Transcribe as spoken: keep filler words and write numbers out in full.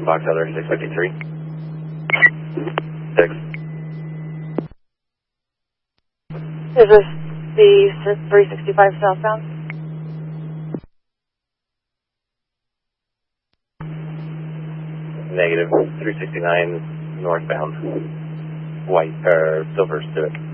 Fox Other six fifty-three. six. Is this the three sixty-five southbound? Negative. three sixty-nine northbound. White, or uh, silver Civic.